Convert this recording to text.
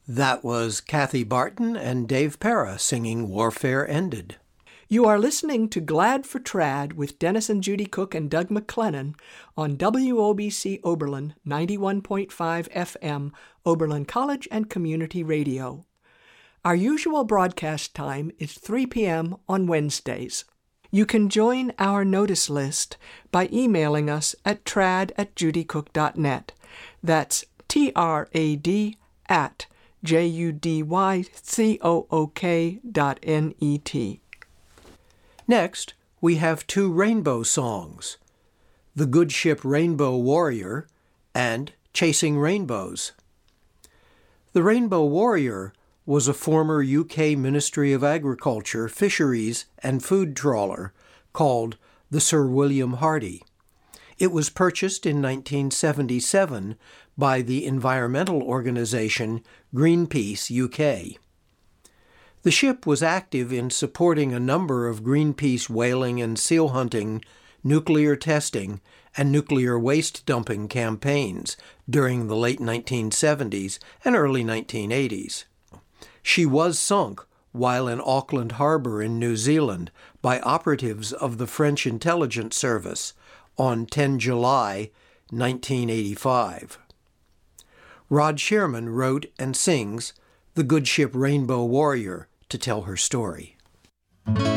That was Kathy Barton and Dave Para singing Warfare Ended. You are listening to Glad for Trad with Dennis and Judy Cook and Doug McLennan on WOBC Oberlin 91.5 FM, Oberlin College and Community Radio. Our usual broadcast time is 3 p.m. on Wednesdays. You can join our notice list by emailing us at trad@judycook.net. That's trad@judycook.net. Next, we have two rainbow songs, The Good Ship Rainbow Warrior and Chasing Rainbows. The Rainbow Warrior was a former UK Ministry of Agriculture, Fisheries and Food trawler called the Sir William Hardy. It was purchased in 1977 by the environmental organization Greenpeace UK. The ship was active in supporting a number of Greenpeace whaling and seal hunting, nuclear testing, and nuclear waste dumping campaigns during the late 1970s and early 1980s. She was sunk while in Auckland Harbour in New Zealand by operatives of the French Intelligence Service on 10 July 1985. Rod Sherman wrote and sings The Good Ship Rainbow Warrior to tell her story.